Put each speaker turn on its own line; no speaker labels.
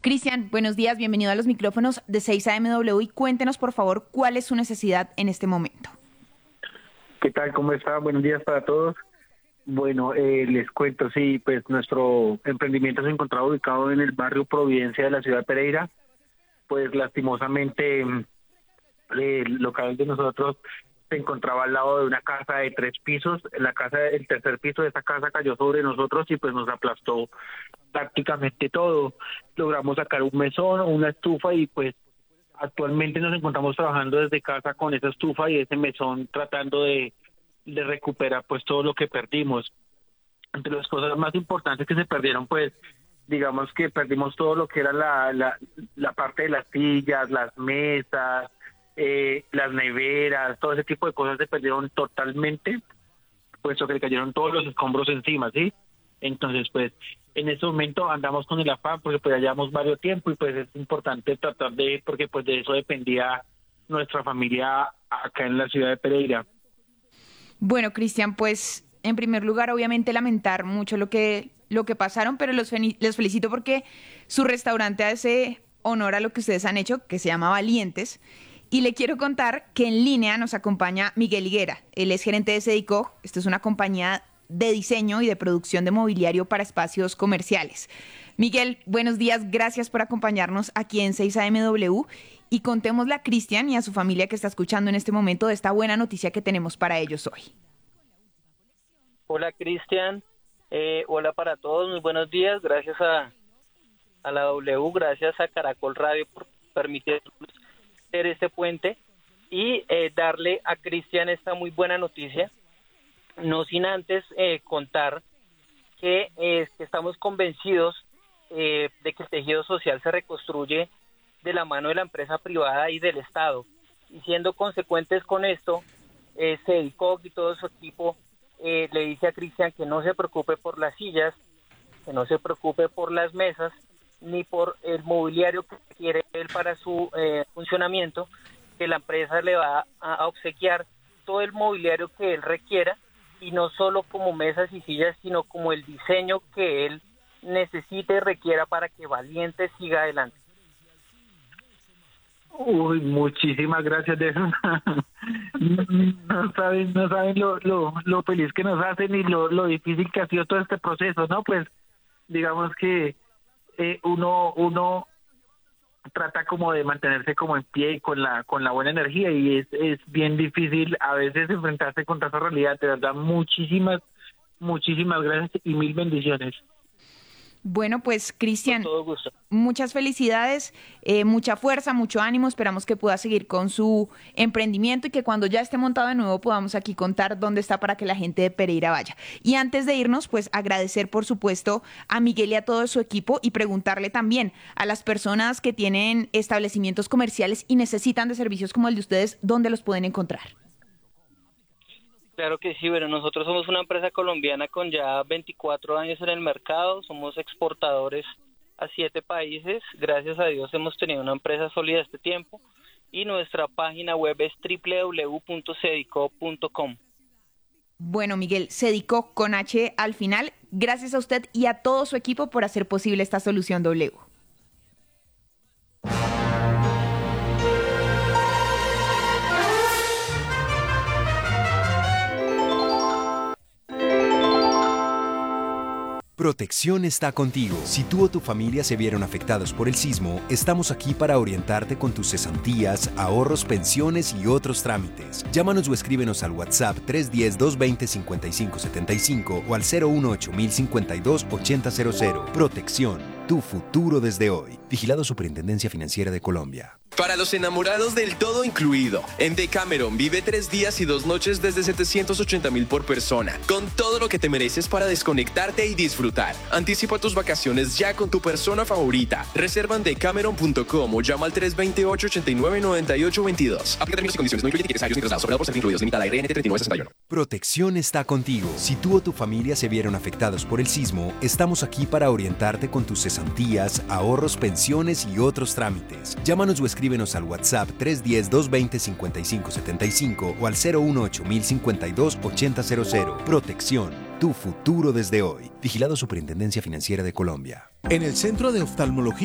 Cristian, buenos días, bienvenido a los micrófonos de 6 AMW y cuéntenos por favor cuál es su necesidad en este momento.
¿Qué tal? ¿Cómo está? Buenos días para todos. Bueno, les cuento, sí, pues nuestro emprendimiento se encontraba ubicado en el barrio Providencia de la ciudad de Pereira. Pues lastimosamente el local de nosotros se encontraba al lado de una casa de 3 pisos. El tercer piso de esta casa cayó sobre nosotros y pues nos aplastó prácticamente todo. Logramos sacar un mesón, una estufa y pues actualmente nos encontramos trabajando desde casa con esa estufa y ese mesón tratando de recuperar pues todo lo que perdimos. Entre las cosas más importantes que se perdieron, pues digamos que perdimos todo lo que era la parte de las sillas, las mesas, las neveras, todo ese tipo de cosas se perdieron totalmente, puesto que le cayeron todos los escombros encima, ¿sí? Entonces, pues, en este momento andamos con el afán, porque pues ya llevamos varios tiempo y pues es importante tratar porque pues de eso dependía nuestra familia acá en la ciudad de Pereira.
Bueno, Cristian, pues, en primer lugar, obviamente lamentar mucho lo que pasaron, pero les felicito porque su restaurante hace honor a lo que ustedes han hecho, que se llama Valientes. Y le quiero contar que en línea nos acompaña Miguel Higuera. Él es gerente de Cedico. Esto es una compañía de diseño y de producción de mobiliario para espacios comerciales. Miguel, buenos días. Gracias por acompañarnos aquí en 6 AMW. Y contémosle a Cristian y a su familia que está escuchando en este momento de esta buena noticia que tenemos para ellos hoy.
Hola, Cristian. Hola para todos. Muy buenos días. Gracias a la W, gracias a Caracol Radio por permitirnos hacer este puente y darle a Cristian esta muy buena noticia, no sin antes contar que estamos convencidos de que el tejido social se reconstruye de la mano de la empresa privada y del Estado, y siendo consecuentes con esto, Cedico y todo su equipo le dice a Cristian que no se preocupe por las sillas, que no se preocupe por las mesas, ni por el mobiliario que quiere él para su funcionamiento, que la empresa le va a obsequiar todo el mobiliario que él requiera, y no solo como mesas y sillas, sino como el diseño que él necesite y requiera para que Valiente siga adelante.
Uy, muchísimas gracias de eso. No saben lo feliz que nos hacen y lo difícil que ha sido todo este proceso, ¿no? Pues digamos que uno trata como de mantenerse como en pie y con la buena energía, y es bien difícil a veces enfrentarse contra esa realidad. De verdad, muchísimas gracias y mil bendiciones.
Bueno, pues Cristian, muchas felicidades, mucha fuerza, mucho ánimo. Esperamos que pueda seguir con su emprendimiento y que cuando ya esté montado de nuevo podamos aquí contar dónde está para que la gente de Pereira vaya. Y antes de irnos, pues agradecer por supuesto a Miguel y a todo su equipo y preguntarle también a las personas que tienen establecimientos comerciales y necesitan de servicios como el de ustedes, ¿dónde los pueden encontrar?
Claro que sí, bueno, nosotros somos una empresa colombiana con ya 24 años en el mercado, somos exportadores a 7 países, gracias a Dios hemos tenido una empresa sólida este tiempo, y nuestra página web es www.cedico.com.
Bueno, Miguel, Cedico con H al final, gracias a usted y a todo su equipo por hacer posible esta solución W.
Protección está contigo. Si tú o tu familia se vieron afectados por el sismo, estamos aquí para orientarte con tus cesantías, ahorros, pensiones y otros trámites. Llámanos o escríbenos al WhatsApp 310-220-5575 o al 018-052-8000. Protección, tu futuro desde hoy. Vigilado Superintendencia Financiera de Colombia.
Para los enamorados del todo incluido, en Decameron vive 3 días y 2 noches desde 780,000 por persona, con todo lo que te mereces para desconectarte y disfrutar. Anticipa tus vacaciones ya con tu persona favorita. Reserva en decameron.com o llama al 328-89-9822. Aplica términos y condiciones, no incluye tickets aéreos ni traslados, sobrado por ser incluidos, limitada RNT 3961.
Protección está contigo. Si tú o tu familia se vieron afectados por el sismo, estamos aquí para orientarte con tus cesantías, ahorros, pensiones y otros trámites. Llámanos o escríbenos al WhatsApp 310-220-5575 o al 018-052-8000. Protección, tu futuro desde hoy. Vigilado Superintendencia Financiera de Colombia.
En el Centro de Oftalmología